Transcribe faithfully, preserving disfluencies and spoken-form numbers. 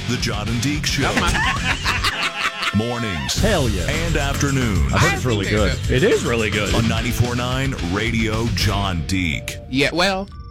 The John and Deke Show. Mornings. Hell yeah. And afternoons. I think it's really good. It is really good. On ninety-four point nine Radio John Deke. Yeah, well...